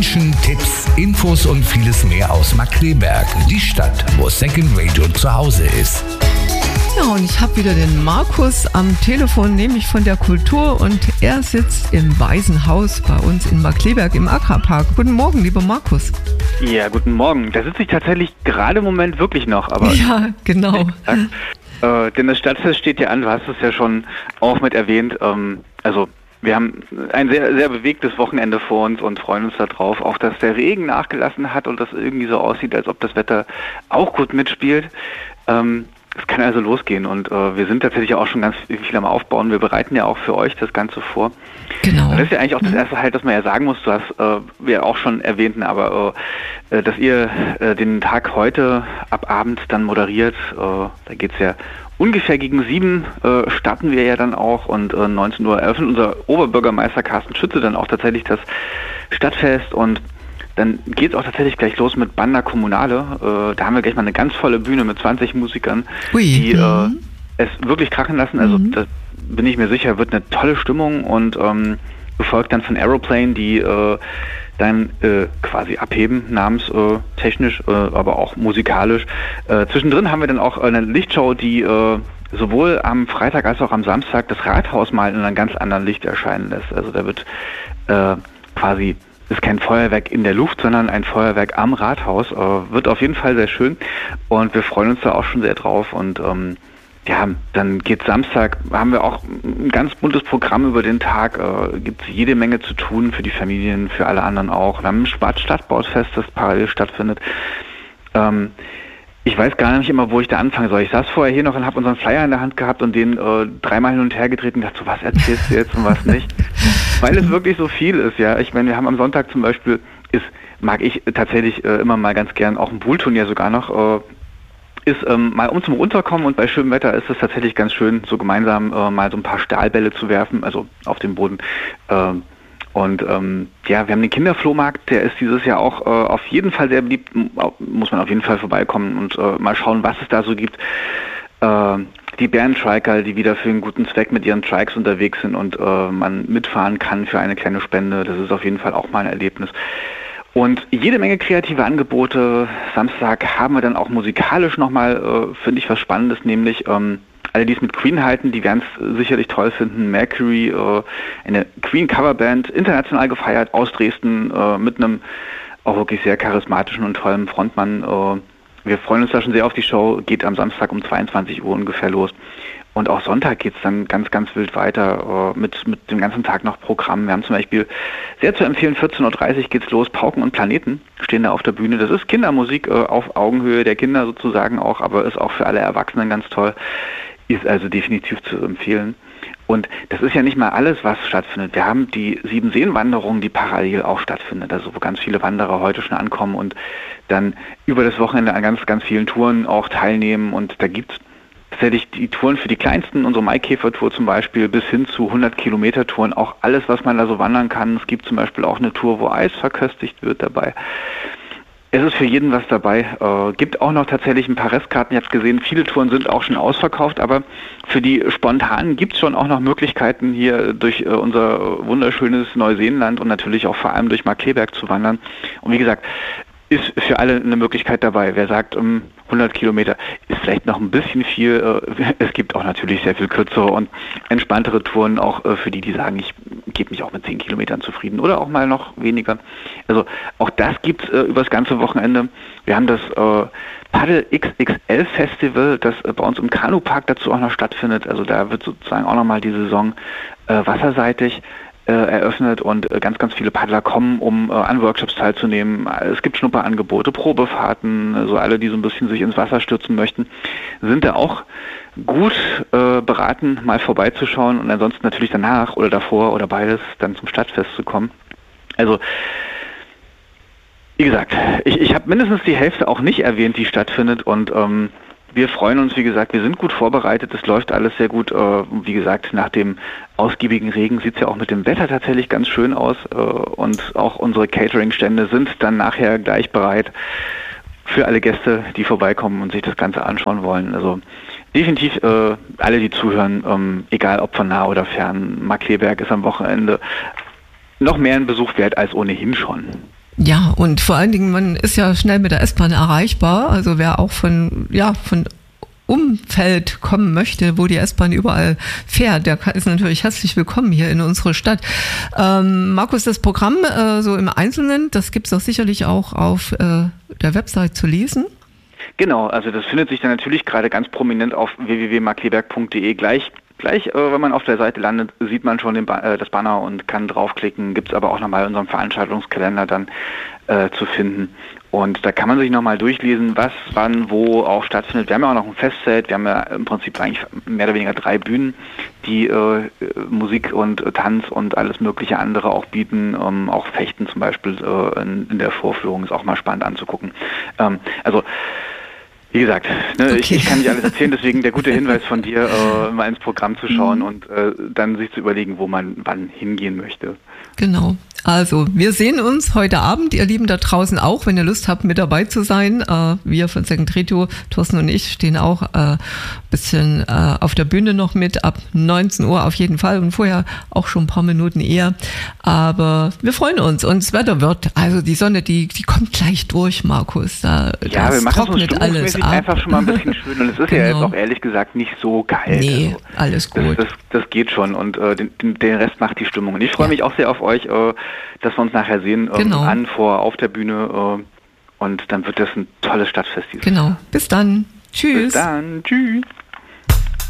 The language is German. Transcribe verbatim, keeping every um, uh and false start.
Menschen, Tipps, Infos und vieles mehr aus Markkleeberg, die Stadt, wo Second Radio zu Hause ist. Ja, und ich habe wieder den Markus am Telefon, nämlich von der Kultur, und er sitzt im Weißen Haus bei uns in Markkleeberg im Agrarpark. Guten Morgen, lieber Markus. Ja, guten Morgen. Da sitze ich tatsächlich gerade im Moment wirklich noch. Aber ja, genau. Äh, denn das Stadtfest steht ja an, du hast es ja schon auch mit erwähnt. Ähm, also wir haben ein sehr, sehr bewegtes Wochenende vor uns und freuen uns darauf, auch dass der Regen nachgelassen hat und das irgendwie so aussieht, als ob das Wetter auch gut mitspielt. Ähm, Es kann also losgehen und äh, wir sind tatsächlich auch schon ganz viel am Aufbauen. Wir bereiten ja auch für euch das Ganze vor. Genau. Und das ist ja eigentlich auch das erste halt, dass man ja sagen muss, du hast äh, wir auch schon erwähnten, aber äh, dass ihr äh, den Tag heute ab Abend dann moderiert. Äh, da geht's ja ungefähr gegen sieben äh, starten wir ja dann auch und äh, neunzehn Uhr eröffnet unser Oberbürgermeister Carsten Schütze dann auch tatsächlich das Stadtfest und dann geht es auch tatsächlich gleich los mit Banda Kommunale. Äh, da haben wir gleich mal eine ganz volle Bühne mit zwanzig Musikern, Ui. die äh, Mhm. es wirklich krachen lassen. Also Mhm. da bin ich mir sicher, wird eine tolle Stimmung und ähm, gefolgt dann von Aeroplane, die äh, dann äh, quasi abheben, namenstechnisch, äh, aber auch musikalisch. Äh, zwischendrin haben wir dann auch eine Lichtshow, die äh, sowohl am Freitag als auch am Samstag das Rathaus mal in einem ganz anderen Licht erscheinen lässt. Also da wird äh, quasi ist kein Feuerwerk in der Luft, sondern ein Feuerwerk am Rathaus. Äh, wird auf jeden Fall sehr schön und wir freuen uns da auch schon sehr drauf. Und ähm, ja, dann geht Samstag, haben wir auch ein ganz buntes Programm über den Tag. Äh, gibt es jede Menge zu tun für die Familien, für alle anderen auch. Wir haben ein Stadtbausfest, das parallel stattfindet. Ähm, Ich weiß gar nicht immer, wo ich da anfangen soll. Ich saß vorher hier noch und habe unseren Flyer in der Hand gehabt und den äh, dreimal hin und her gedreht und dachte so, was erzählst du jetzt und was nicht? Weil es wirklich so viel ist, ja. Ich meine, wir haben am Sonntag zum Beispiel, ist, mag ich tatsächlich äh, immer mal ganz gern, auch ein Poolturnier sogar noch, äh, ist ähm, mal um zum Runterkommen und bei schönem Wetter ist es tatsächlich ganz schön, so gemeinsam äh, mal so ein paar Stahlbälle zu werfen, also auf den Boden. Äh, Und ähm, ja, wir haben den Kinderflohmarkt, der ist dieses Jahr auch äh, auf jeden Fall sehr beliebt, muss man auf jeden Fall vorbeikommen und äh, mal schauen, was es da so gibt. Äh, die Bärentriker, die wieder für einen guten Zweck mit ihren Trikes unterwegs sind und äh, man mitfahren kann für eine kleine Spende, das ist auf jeden Fall auch mal ein Erlebnis. Und jede Menge kreative Angebote. Samstag haben wir dann auch musikalisch nochmal, äh, finde ich, was Spannendes, nämlich ähm, alle, die es mit Queen halten, die werden es sicherlich toll finden. Mercury, äh, eine Queen-Coverband, international gefeiert aus Dresden, äh, mit einem auch wirklich sehr charismatischen und tollen Frontmann. Äh, wir freuen uns da schon sehr auf die Show, geht am Samstag um zweiundzwanzig Uhr ungefähr los. Und auch Sonntag geht es dann ganz, ganz wild weiter äh, mit, mit dem ganzen Tag noch Programm. Wir haben zum Beispiel, sehr zu empfehlen, vierzehn Uhr dreißig geht's los, Pauken und Planeten stehen da auf der Bühne. Das ist Kindermusik äh, auf Augenhöhe der Kinder sozusagen auch, aber ist auch für alle Erwachsenen ganz toll. Ist also definitiv zu empfehlen. Und das ist ja nicht mal alles, was stattfindet. Wir haben die Siebenseenwanderung, die parallel auch stattfindet, also wo ganz viele Wanderer heute schon ankommen und dann über das Wochenende an ganz, ganz vielen Touren auch teilnehmen. Und da gibt es tatsächlich die Touren für die Kleinsten, unsere Maikäfer-Tour zum Beispiel, bis hin zu hundert Kilometer Touren, auch alles, was man da so wandern kann. Es gibt zum Beispiel auch eine Tour, wo Eis verköstigt wird dabei. Es ist für jeden was dabei. Äh, gibt auch noch tatsächlich ein paar Restkarten. Ich habe gesehen, viele Touren sind auch schon ausverkauft, aber für die spontanen gibt es schon auch noch Möglichkeiten, hier durch äh, unser wunderschönes Neuseeland und natürlich auch vor allem durch Markkleeberg zu wandern. Und wie gesagt, ist für alle eine Möglichkeit dabei. Wer sagt, um hundert Kilometer ist vielleicht noch ein bisschen viel. Äh, es gibt auch natürlich sehr viel kürzere und entspanntere Touren, auch äh, für die, die sagen, ich gebe mich auch mit zehn Kilometern zufrieden oder auch mal noch weniger. Also auch das gibt es äh, über das ganze Wochenende. Wir haben das äh, Paddle X X L Festival, das äh, bei uns im Kanupark dazu auch noch stattfindet. Also da wird sozusagen auch nochmal die Saison äh, wasserseitig äh, eröffnet und äh, ganz, ganz viele Paddler kommen, um äh, an Workshops teilzunehmen. Es gibt Schnupperangebote, Probefahrten, also alle, die so ein bisschen sich ins Wasser stürzen möchten, sind da auch gut äh, beraten, mal vorbeizuschauen und ansonsten natürlich danach oder davor oder beides dann zum Stadtfest zu kommen. Also wie gesagt, ich, ich habe mindestens die Hälfte auch nicht erwähnt, die stattfindet und ähm, wir freuen uns, wie gesagt, wir sind gut vorbereitet, es läuft alles sehr gut. Äh, wie gesagt, nach dem ausgiebigen Regen sieht es ja auch mit dem Wetter tatsächlich ganz schön aus äh, und auch unsere Catering-Stände sind dann nachher gleich bereit für alle Gäste, die vorbeikommen und sich das Ganze anschauen wollen. Also definitiv äh, alle, die zuhören, ähm, egal ob von nah oder fern, Markkleeberg ist am Wochenende noch mehr ein Besuch wert als ohnehin schon. Ja, und vor allen Dingen, man ist ja schnell mit der S-Bahn erreichbar. Also wer auch von, ja, von Umfeld kommen möchte, wo die S-Bahn überall fährt, der ist natürlich herzlich willkommen hier in unserer Stadt. Ähm, Markus, das Programm äh, so im Einzelnen, das gibt es doch sicherlich auch auf äh, der Website zu lesen. Genau, also das findet sich dann natürlich gerade ganz prominent auf w w w punkt markleberg punkt d e. Gleich, gleich äh, wenn man auf der Seite landet, sieht man schon den ba- äh, das Banner und kann draufklicken. Gibt es aber auch nochmal unseren Veranstaltungskalender dann äh, zu finden. Und da kann man sich nochmal durchlesen, was, wann, wo auch stattfindet. Wir haben ja auch noch ein Festzelt. Wir haben ja im Prinzip eigentlich mehr oder weniger drei Bühnen, die äh, Musik und äh, Tanz und alles mögliche andere auch bieten. Ähm, auch Fechten zum Beispiel äh, in, in der Vorführung ist auch mal spannend anzugucken. Ähm, also Wie gesagt, ne, okay. ich, ich kann nicht alles erzählen, deswegen der gute Hinweis von dir, äh, mal ins Programm zu schauen mhm. und äh, dann sich zu überlegen, wo man wann hingehen möchte. Genau. Also, wir sehen uns heute Abend, ihr Lieben da draußen auch, wenn ihr Lust habt, mit dabei zu sein. Äh, wir von Second Retro, Thorsten und ich, stehen auch ein äh, bisschen äh, auf der Bühne noch mit, ab neunzehn Uhr auf jeden Fall und vorher auch schon ein paar Minuten eher. Aber wir freuen uns und das Wetter wird, also die Sonne, die, die kommt gleich durch, Markus. Da, ja, wir machen es uns alles ab. Einfach schon mal ein bisschen schön und es ist genau. ja jetzt auch ehrlich gesagt nicht so kalt. Nee, also, alles gut. Das, das, das geht schon und äh, den, den Rest macht die Stimmung. Und ich freue ja. mich auch sehr auf euch, äh, dass wir uns nachher sehen, ähm, genau. an, vor, auf der Bühne äh, und dann wird das ein tolles Stadtfest. Genau. Bis dann. Tschüss. Bis dann. Tschüss.